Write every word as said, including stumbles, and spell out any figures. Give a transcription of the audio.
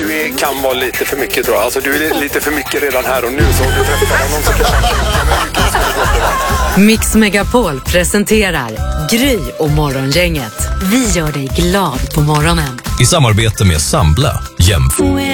du är, kan vara lite för mycket tror jag. Alltså du är lite för mycket redan här och nu, så om du träffar honom så kan Mix Megapol presenterar Gry och Morgongänget. Vi gör dig glad på morgonen. I samarbete med Sambla, jämför.